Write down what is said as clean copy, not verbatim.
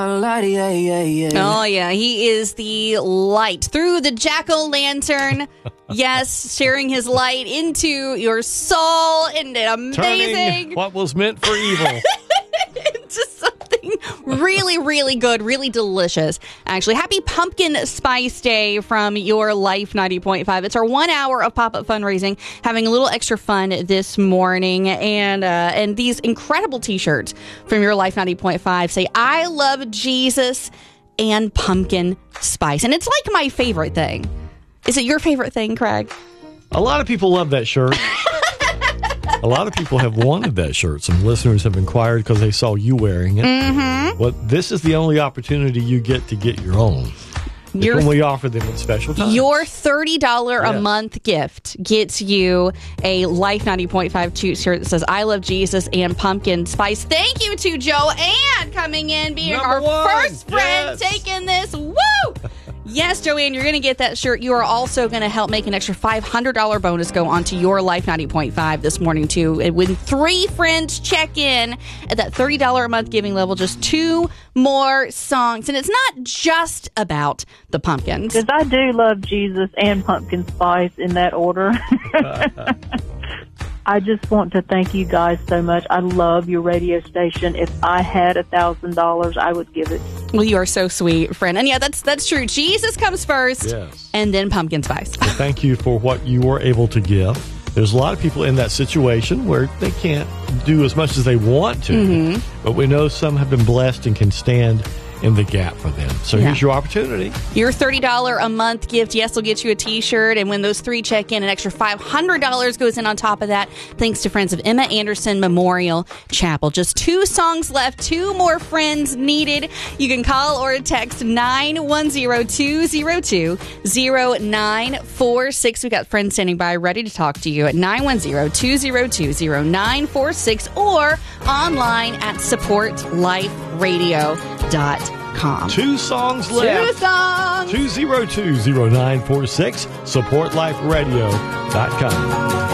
Oh, yeah. He is the light through the jack-o'-lantern. Yes, sharing his light into your soul. And amazing. Turning what was meant for evil into something really, really good, really delicious. Actually, happy Pumpkin Spice Day from Your Life 90.5. It's our 1 hour of pop-up fundraising, having a little extra fun this morning. And these incredible T-shirts from Your Life 90.5 say, I love Jesus and pumpkin spice. And it's like my favorite thing. Is it your favorite thing, Craig? A lot of people love that shirt. A lot of people have wanted that shirt. Some listeners have inquired because they saw you wearing it. Mm-hmm. Well, this is the only opportunity you get to get your own. When we offer them at special times. Your $30 a month gift gets you a Life 90.5 T-shirt that says, I love Jesus and pumpkin spice. Thank you to Joanne coming in, being our first friend, taking this. Woo! Yes, Joanne, you're going to get that shirt. You are also going to help make an extra $500 bonus go onto Your Life 90.5 this morning, too. And when 3 friends check in at that $30 a month giving level, just 2 more songs. And it's not just about the pumpkins. Because I do love Jesus and pumpkin spice in that order. I just want to thank you guys so much. I love your radio station. If I had $1,000, I would give it. Well, you are so sweet, friend. And yeah, that's true. Jesus comes first, and then pumpkin spice. Well, thank you for what you were able to give. There's a lot of people in that situation where they can't do as much as they want to, but we know some have been blessed and can stand in the gap for them. So here's your opportunity. Your $30 a month gift, yes, will get you a T-shirt. And when those 3 check in, an extra $500 goes in on top of that, thanks to friends of Emma Anderson Memorial Chapel. Just 2 songs left, 2 more friends needed. You can call or text 910-202-0946. We got friends standing by ready to talk to you at 910-202-0946 or online at supportliferadio.com. 2 songs left. 2 songs. 202-0946, supportliferadio.com.